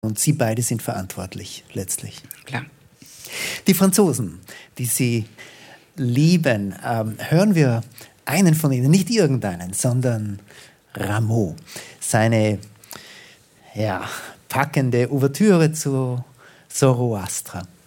Und Sie beide sind verantwortlich, letztlich. Klar. Die Franzosen, die Sie lieben, hören wir einen von ihnen, nicht irgendeinen, sondern Rameau. Seine packende Ouvertüre zu Zoroastra.